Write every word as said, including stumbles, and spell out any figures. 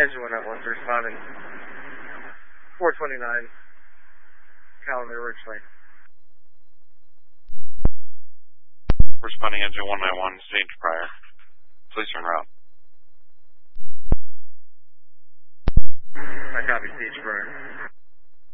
Engine one ninety-one, responding. four twenty-nine, calendar Ridge Lane. Responding engine one ninety-one, Sage Prior. Please turn route. I copy, Sage Prior.